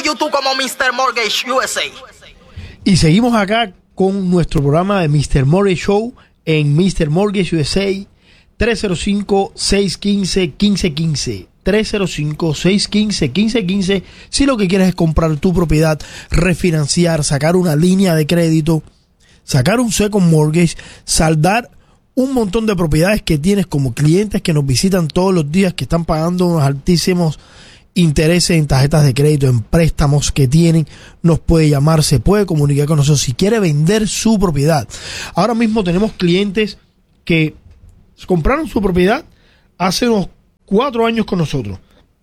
YouTube como Mr. Mortgage USA. Y seguimos acá con nuestro programa de Mr. Mortgage Show en Mr. Mortgage USA. 305-615-1515. 305-615-1515. Si lo que quieres es comprar tu propiedad, refinanciar, sacar una línea de crédito, sacar un second mortgage, saldar un montón de propiedades que tienes, como clientes que nos visitan todos los días, que están pagando unos altísimos intereses en tarjetas de crédito, en préstamos que tienen, nos puede llamar, se puede comunicar con nosotros si quiere vender su propiedad. Ahora mismo tenemos clientes que compraron su propiedad hace unos 4 años con nosotros.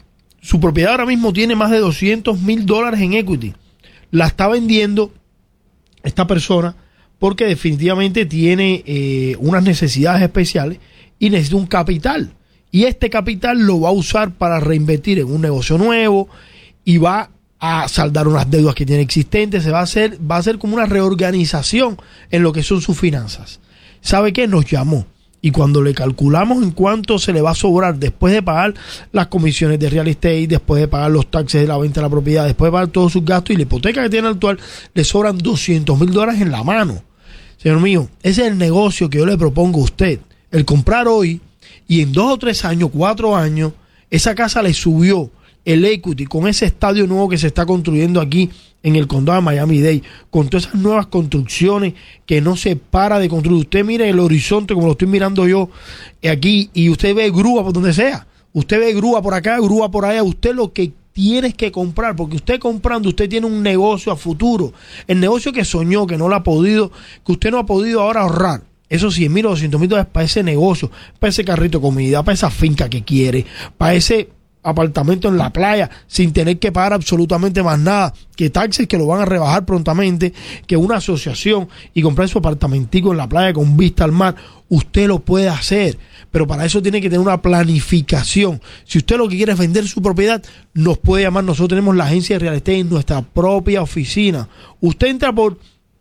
Su propiedad ahora mismo tiene más de $200,000 en equity. La está vendiendo esta persona porque definitivamente tiene unas necesidades especiales y necesita un capital. Y este capital lo va a usar para reinvertir en un negocio nuevo y va a saldar unas deudas que tiene existentes. Va a hacer como una reorganización en lo que son sus finanzas. ¿Sabe qué? Nos llamó. Y cuando le calculamos en cuánto se le va a sobrar después de pagar las comisiones de real estate, después de pagar los taxes de la venta de la propiedad, después de pagar todos sus gastos y la hipoteca que tiene actual, le sobran $200,000 en la mano. Señor mío, ese es el negocio que yo le propongo a usted. El comprar hoy y en 2 o 3 años, 4 años, esa casa le subió el equity con ese estadio nuevo que se está construyendo aquí en el condado de Miami-Dade, con todas esas nuevas construcciones que no se para de construir. Usted mire el horizonte como lo estoy mirando yo aquí y usted ve grúa por donde sea. Usted ve grúa por acá, grúa por allá. Usted lo que tienes que comprar, porque usted comprando, usted tiene un negocio a futuro. El negocio que soñó, que no lo ha podido, que usted no ha podido ahora ahorrar. Esos $100,000 o $200,000 para ese negocio, para ese carrito de comida, para esa finca que quiere, para ese apartamento en la playa sin tener que pagar absolutamente más nada, que taxes que lo van a rebajar prontamente, que una asociación, y comprar su apartamentico en la playa con vista al mar. Usted lo puede hacer, pero para eso tiene que tener una planificación. Si usted lo que quiere es vender su propiedad, nos puede llamar. Nosotros tenemos la agencia de real estate en nuestra propia oficina. Usted entra por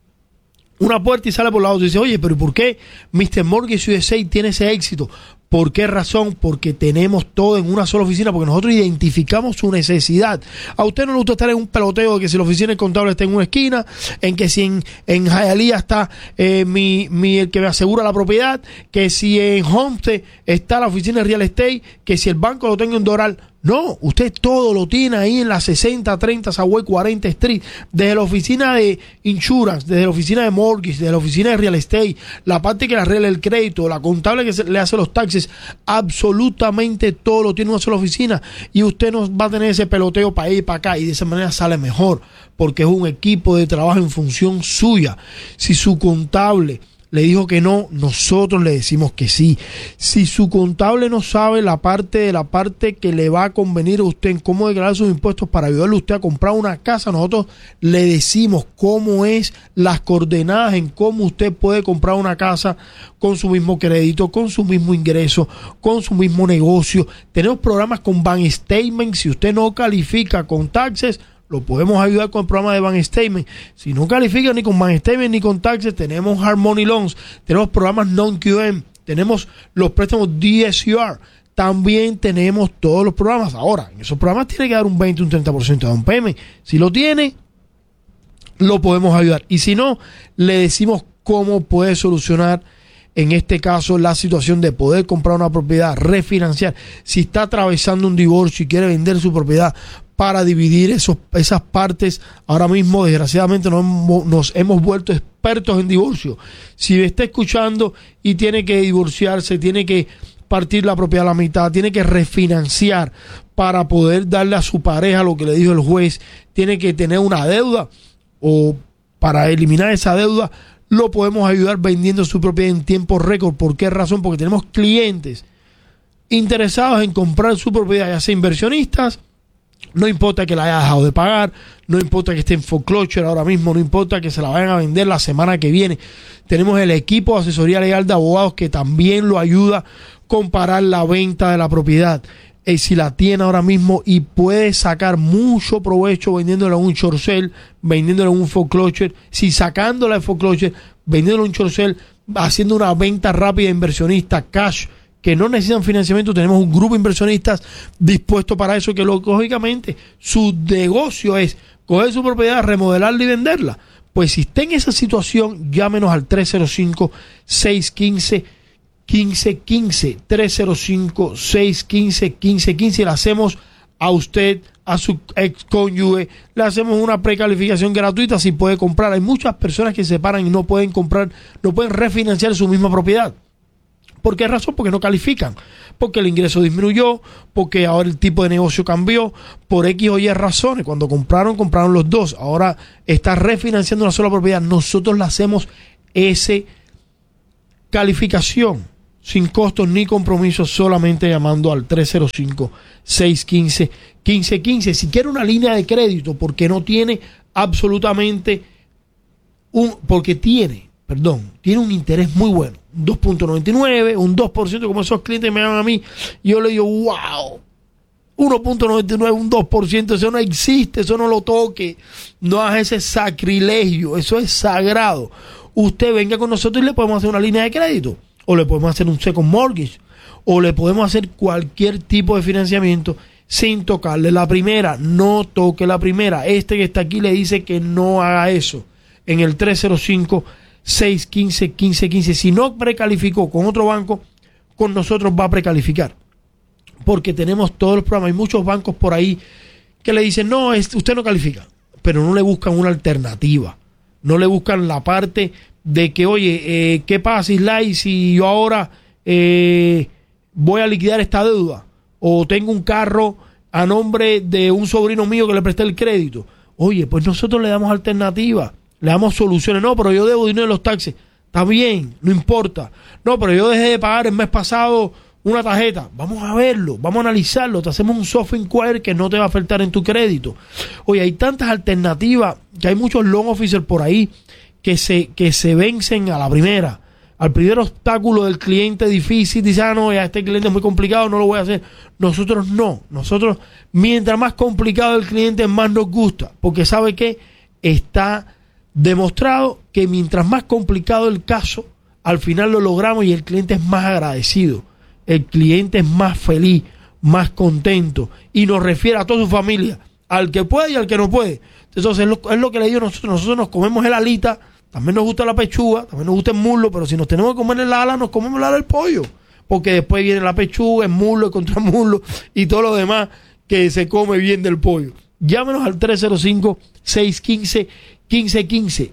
una puerta y sale por la otra y dice, oye, pero ¿por qué Mr. Mortgage USA tiene ese éxito? ¿Por qué razón? Porque tenemos todo en una sola oficina, porque nosotros identificamos su necesidad. A usted no le gusta estar en un peloteo de que si la oficina del contable está en una esquina, en que si en Hialeah está el que me asegura la propiedad, que si en Homestead está la oficina de real estate, que si el banco lo tenga en Doral. No, usted todo lo tiene ahí en la 6030 Southwest 40 Street, desde la oficina de insurance, desde la oficina de mortgage, desde la oficina de real estate, la parte que le arregla el crédito, la contable que le hace los taxes, absolutamente todo lo tiene en una sola oficina y usted no va a tener ese peloteo para ir para acá y de esa manera sale mejor porque es un equipo de trabajo en función suya. Si su contable le dijo que no, nosotros le decimos que sí. Si su contable no sabe la parte que le va a convenir a usted en cómo declarar sus impuestos para ayudarle a usted a comprar una casa, nosotros le decimos cómo es las coordenadas en cómo usted puede comprar una casa con su mismo crédito, con su mismo ingreso, con su mismo negocio. Tenemos programas con bank statement. Si usted no califica con taxes, lo podemos ayudar con el programa de Bank Statement. Si no califica ni con Bank Statement ni con taxes, tenemos Hard Money Loans, tenemos programas Non-QM, tenemos los préstamos DSCR, también tenemos todos los programas. Ahora, en esos programas tiene que dar un 20 o un 30% de down payment. Si lo tiene, lo podemos ayudar. Y si no, le decimos cómo puede solucionar, en este caso, la situación de poder comprar una propiedad, refinanciar. Si está atravesando un divorcio y quiere vender su propiedad para dividir esas partes. Ahora mismo, desgraciadamente, nos hemos vuelto expertos en divorcio. Si está escuchando y tiene que divorciarse, tiene que partir la propiedad a la mitad, tiene que refinanciar para poder darle a su pareja lo que le dijo el juez, tiene que tener una deuda o para eliminar esa deuda, lo podemos ayudar vendiendo su propiedad en tiempo récord. ¿Por qué razón? Porque tenemos clientes interesados en comprar su propiedad, ya sea inversionistas. No importa que la haya dejado de pagar, no importa que esté en foreclosure ahora mismo, no importa que se la vayan a vender la semana que viene. Tenemos el equipo de asesoría legal de abogados que también lo ayuda a comparar la venta de la propiedad. Si la tiene ahora mismo y puede sacar mucho provecho vendiéndola en un short sale, vendiéndola en un foreclosure, si sacándola de foreclosure, vendiéndola en un short sale, haciendo una venta rápida inversionista cash, que no necesitan financiamiento, tenemos un grupo de inversionistas dispuesto para eso, que lógicamente su negocio es coger su propiedad, remodelarla y venderla. Pues si está en esa situación, llámenos al 305-615-1515, 305-615-1515, y le hacemos a usted, a su ex cónyuge, le hacemos una precalificación gratuita si puede comprar. Hay muchas personas que se separan y no pueden comprar, no pueden refinanciar su misma propiedad. ¿Por qué razón? Porque no califican, porque el ingreso disminuyó, porque ahora el tipo de negocio cambió, por X o Y razones. Cuando compraron los dos, ahora está refinanciando una sola propiedad. Nosotros le hacemos ese calificación sin costos ni compromisos, solamente llamando al 305-615-1515. Si quiere una línea de crédito, porque no tiene absolutamente tiene un interés muy bueno, 2.99, un 2%, como esos clientes me llaman a mí, y yo le digo, wow, 1.99, un 2%, eso no existe, eso no lo toque, no haga ese sacrilegio, eso es sagrado. Usted venga con nosotros y le podemos hacer una línea de crédito, o le podemos hacer un second mortgage, o le podemos hacer cualquier tipo de financiamiento sin tocarle la primera. No toque la primera. Este que está aquí le dice que no haga eso. En el 305-615-1515. Si no precalificó con otro banco, con nosotros va a precalificar. Porque tenemos todos los programas. Hay muchos bancos por ahí que le dicen, no, usted no califica. Pero no le buscan una alternativa. No le buscan la parte de que, oye, ¿qué pasa, Islay, si yo ahora voy a liquidar esta deuda? O tengo un carro a nombre de un sobrino mío que le presté el crédito. Oye, pues nosotros le damos alternativa, le damos soluciones. No, pero yo debo dinero en los taxes. Está bien, no importa. No, pero yo dejé de pagar el mes pasado una tarjeta. Vamos a verlo, vamos a analizarlo. Te hacemos un soft inquiry que no te va a afectar en tu crédito. Oye, hay tantas alternativas que hay muchos loan officers por ahí que se vencen a la primera. Al primer obstáculo del cliente difícil, dice, no, ya este cliente es muy complicado, no lo voy a hacer. Nosotros no. Nosotros, mientras más complicado el cliente, más nos gusta. Porque ¿sabe qué? Está demostrado que mientras más complicado el caso, al final lo logramos y el cliente es más agradecido. El cliente es más feliz, más contento. Y nos refiere a toda su familia, al que puede y al que no puede. Entonces es lo que le digo nosotros. Nosotros nos comemos el alita. También nos gusta la pechuga, también nos gusta el muslo, pero si nos tenemos que comer el ala, nos comemos el ala del pollo. Porque después viene la pechuga, el muslo, el contramuslo y todo lo demás que se come bien del pollo. Llámenos al 305-615-1515.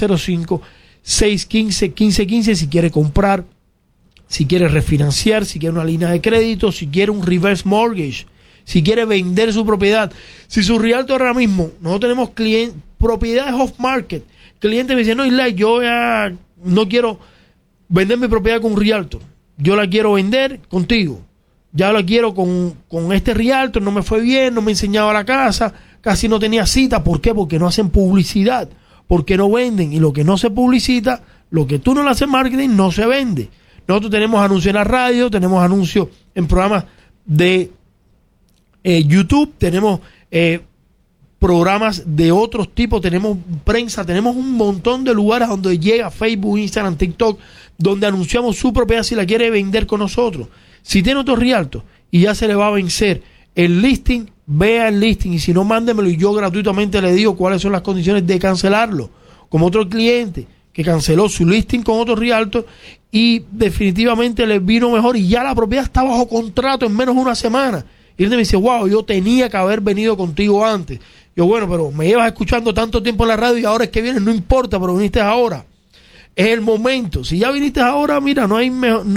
305-615-1515 si quiere comprar, si quiere refinanciar, si quiere una línea de crédito, si quiere un reverse mortgage, si quiere vender su propiedad. Si su realtor ahora mismo, nosotros tenemos propiedades off market. Cliente me dice, no, Islay, yo ya no quiero vender mi propiedad con un realtor. Yo la quiero vender contigo. Ya la quiero con este realtor, no me fue bien, no me enseñaba la casa, casi no tenía cita. ¿Por qué? Porque no hacen publicidad, porque no venden. Y lo que no se publicita, lo que tú no le haces marketing, no se vende. Nosotros tenemos anuncios en la radio, tenemos anuncios en programas de YouTube, tenemos programas de otros tipos, tenemos prensa, tenemos un montón de lugares donde llega Facebook, Instagram, TikTok, donde anunciamos su propiedad si la quiere vender con nosotros. Si tiene otro realtor y ya se le va a vencer el listing, vea el listing, y si no, mándemelo y yo gratuitamente le digo cuáles son las condiciones de cancelarlo. Como otro cliente que canceló su listing con otro realtor y definitivamente le vino mejor y ya la propiedad está bajo contrato en menos de una semana. Y él me dice, wow, yo tenía que haber venido contigo antes. Yo, bueno, pero me llevas escuchando tanto tiempo en la radio y ahora es que vienes, no importa, pero viniste ahora. Es el momento. Si ya viniste ahora, mira, no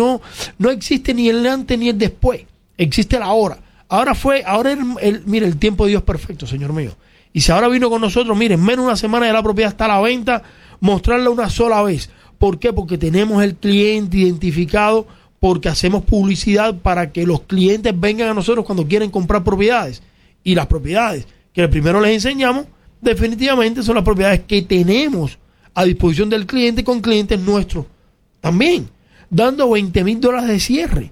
existe ni el antes ni el después. Existe el ahora. Ahora mire, el tiempo de Dios es perfecto, Señor mío. Y si ahora vino con nosotros, mire, en menos de una semana ya la propiedad está a la venta, mostrarla una sola vez. ¿Por qué? Porque tenemos el cliente identificado, porque hacemos publicidad para que los clientes vengan a nosotros cuando quieren comprar propiedades. Y las propiedades que primero les enseñamos, definitivamente son las propiedades que tenemos a disposición del cliente con clientes nuestros. También, dando $20,000 de cierre.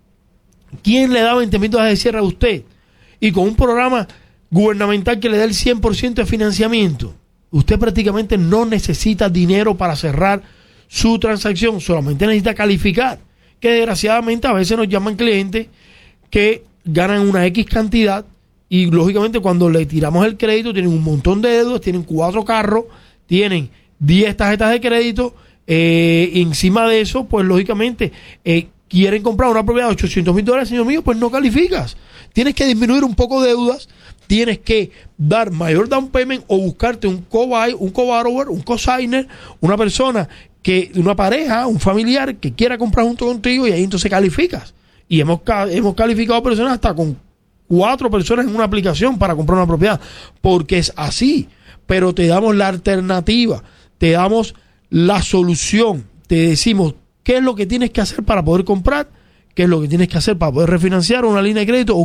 ¿Quién le da $20,000 de cierre a usted? Y con un programa gubernamental que le da el 100% de financiamiento. Usted prácticamente no necesita dinero para cerrar su transacción, solamente necesita calificar. que desgraciadamente a veces nos llaman clientes que ganan una X cantidad y lógicamente cuando le tiramos el crédito tienen un montón de deudas, tienen 4 carros, tienen 10 tarjetas de crédito, y encima de eso, pues lógicamente quieren comprar una propiedad de $800,000, señor mío, pues no calificas. Tienes que disminuir un poco de deudas, tienes que dar mayor down payment o buscarte un co-buy, un co-borrower, un co-signer, una persona una pareja, un familiar que quiera comprar junto contigo y ahí entonces calificas. Y hemos calificado personas hasta con 4 personas en una aplicación para comprar una propiedad, porque es así. Pero te damos la alternativa, te damos la solución, te decimos qué es lo que tienes que hacer para poder comprar, qué es lo que tienes que hacer para poder refinanciar una línea de crédito